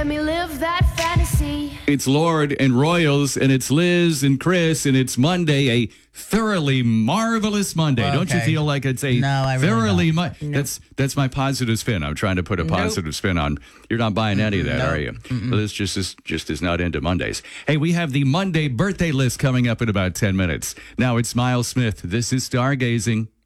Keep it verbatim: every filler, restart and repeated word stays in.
Let me live that fantasy. It's Lord and Royals, and it's Liz and Chris, and it's Monday, a thoroughly marvelous Monday. Well, Don't you okay. feel like it's a No, I really thoroughly don't. mo- That's that's my positive spin. I'm trying to put a positive spin on. You're not buying any of that, Nope. are you? Well, this just is just is not into Mondays. Hey, we have the Monday birthday list coming up in about ten minutes. Now it's Miles Smith. This is Stargazing.